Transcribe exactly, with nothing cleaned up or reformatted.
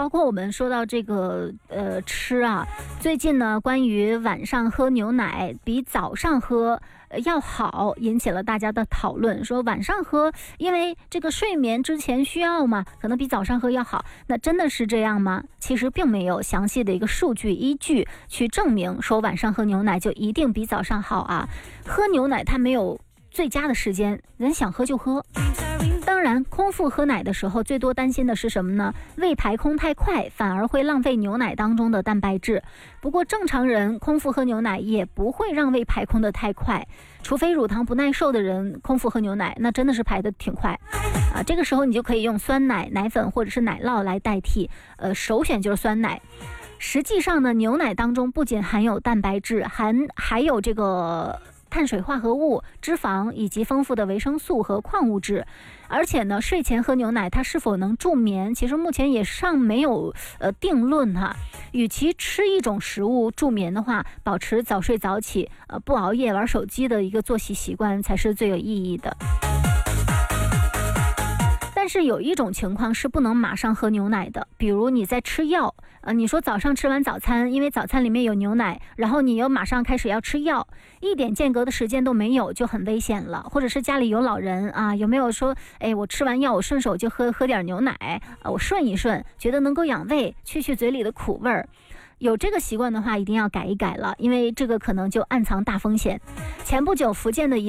括我们说到这个呃吃啊，最近呢关于晚上喝牛奶比早上喝要好，引起了大家的讨论，说晚上喝因为这个睡眠之前需要嘛，可能比早上喝要好。那真的是这样吗？其实并没有详细的一个数据依据去证明说晚上喝牛奶就一定比早上好啊。喝牛奶它没有最佳的时间，人想喝就喝。当然空腹喝奶的时候最多担心的是什么呢？胃排空太快反而会浪费牛奶当中的蛋白质。不过正常人空腹喝牛奶也不会让胃排空的太快，除非乳糖不耐受的人空腹喝牛奶，那真的是排的挺快啊。这个时候你就可以用酸奶、奶粉或者是奶酪来代替，呃，首选就是酸奶。实际上呢，牛奶当中不仅含有蛋白质，含还有这个碳水化合物、脂肪以及丰富的维生素和矿物质。而且呢，睡前喝牛奶它是否能助眠，其实目前也尚没有呃定论哈。与其吃一种食物助眠的话，保持早睡早起，呃不熬夜玩手机的一个作息习惯才是最有意义的。但是有一种情况是不能马上喝牛奶的，比如你在吃药，呃，你说早上吃完早餐，因为早餐里面有牛奶，然后你又马上开始要吃药，一点间隔的时间都没有，就很危险了。或者是家里有老人啊，有没有说，哎，我吃完药我顺手就喝喝点牛奶，啊，我顺一顺，觉得能够养胃，去去嘴里的苦味儿。有这个习惯的话，一定要改一改了，因为这个可能就暗藏大风险。前不久，福建的一